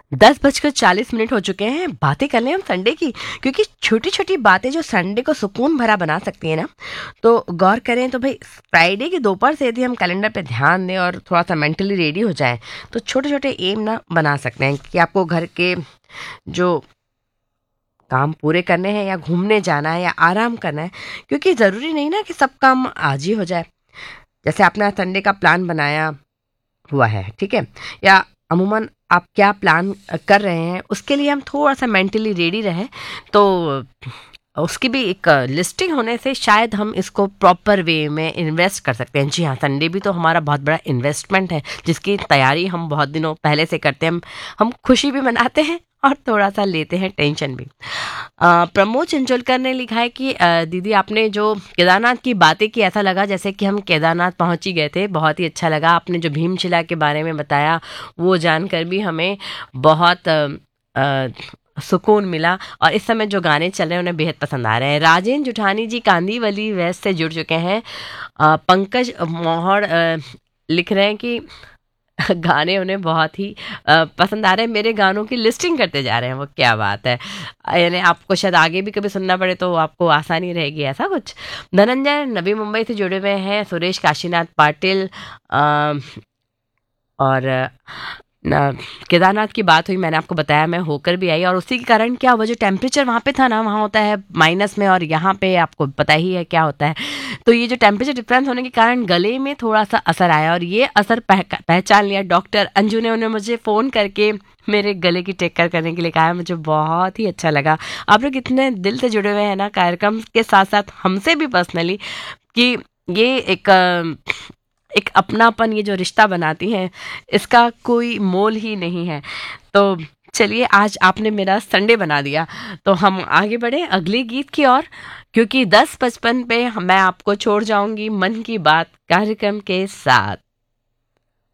10:40 हो चुके हैं। बातें कर लें हम संडे की, क्योंकि छोटी छोटी बातें जो संडे को सुकून भरा बना सकती है ना, तो गौर करें तो भाई फ्राइडे की दोपहर से यदि हम कैलेंडर पे ध्यान दें और थोड़ा सा मेंटली रेडी हो जाए, तो छोटे छोटे एम ना बना सकते हैं कि आपको घर के जो काम पूरे करने हैं या घूमने जाना है या आराम करना है, क्योंकि ज़रूरी नहीं ना कि सब काम आज ही हो जाए। जैसे आपने संडे का प्लान बनाया हुआ है, ठीक है, या अमूमन आप क्या प्लान कर रहे हैं, उसके लिए हम थोड़ा सा मेंटली रेडी रहें, तो उसकी भी एक लिस्टिंग होने से शायद हम इसको प्रॉपर वे में इन्वेस्ट कर सकते हैं। जी हाँ, संडे भी तो हमारा बहुत बड़ा इन्वेस्टमेंट है, जिसकी तैयारी हम बहुत दिनों पहले से करते हैं। हम खुशी भी मनाते हैं और थोड़ा सा लेते हैं टेंशन भी। प्रमोद चिंचोलकर ने लिखा है कि दीदी आपने जो केदारनाथ की बातें की, ऐसा लगा जैसे कि हम केदारनाथ पहुंच ही गए थे। बहुत ही अच्छा लगा आपने जो भीमशिला के बारे में बताया, वो जानकर भी हमें बहुत सुकून मिला। और इस समय जो गाने चल रहे हैं उन्हें बेहद पसंद आ रहे हैं। राजेंद्र जुठानी जी कांदीवली वेस्ट से जुड़ चुके हैं। पंकज मोहड़ लिख रहे हैं कि गाने उन्हें बहुत ही पसंद आ रहे हैं, मेरे गानों की लिस्टिंग करते जा रहे हैं वो। क्या बात है, यानी आपको शायद आगे भी कभी सुनना पड़े तो आपको आसानी रहेगी, ऐसा कुछ। धनंजय नवी मुंबई से जुड़े हुए हैं। सुरेश काशीनाथ पाटिल और केदारनाथ की बात हुई, मैंने आपको बताया मैं होकर भी आई, और उसी के कारण क्या हुआ, जो टेम्परेचर वहाँ पे था ना, वहाँ होता है माइनस में और यहाँ पे आपको पता ही है क्या होता है। तो ये जो टेम्परेचर डिफरेंस होने के कारण गले में थोड़ा सा असर आया, और ये असर पहचान लिया डॉक्टर अंजू ने। उन्हें मुझे फ़ोन करके मेरे गले की टेक केयर करने के लिए कहा। मुझे बहुत ही अच्छा लगा। आप लोग इतने दिल से जुड़े हुए हैं ना कार्यक्रम के साथ साथ हमसे भी पर्सनली, कि ये एक अपनापन, ये जो रिश्ता बनाती हैं, इसका कोई मोल ही नहीं है। तो चलिए, आज आपने मेरा संडे बना दिया। तो हम आगे बढ़े अगले गीत की ओर, क्योंकि 10:55 पे मैं आपको छोड़ जाऊंगी मन की बात कार्यक्रम के साथ।